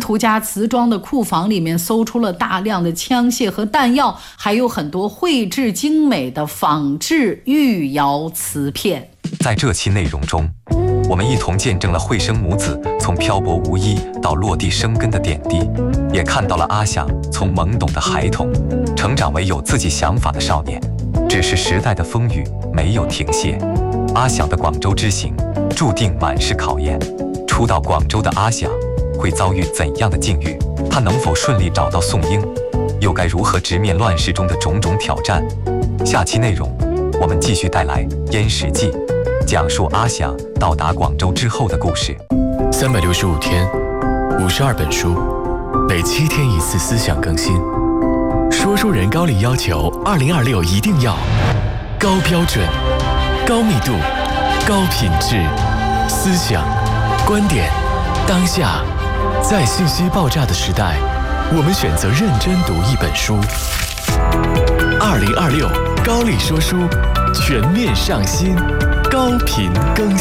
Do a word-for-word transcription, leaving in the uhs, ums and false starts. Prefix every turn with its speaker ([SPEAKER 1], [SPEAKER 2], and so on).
[SPEAKER 1] 图家瓷庄的库房里面搜出了大量的枪械和弹药，还有很多绘制精美的仿制玉窑瓷片。
[SPEAKER 2] 在这期内容中，我们一同见证了惠生母子从漂泊无依到落地生根的点滴，也看到了阿翔从懵懂的孩童成长为有自己想法的少年。只是时代的风雨没有停歇，阿翔的广州之行注定满是考验。初到广州的阿翔会遭遇怎样的境遇？他能否顺利找到宋英？又该如何直面乱世中的种种挑战？下期内容我们继续带来《燕食记》，讲述阿翔到达广州之后的故事。
[SPEAKER 3] 三百六十五天，五十二本书，每七天一次思想更新。说书人高力要求，二零二六一定要高标准、高密度、高品质，思想、观点，当下，在信息爆炸的时代，我们选择认真读一本书。二零二六高力说书全面上新，高频更新。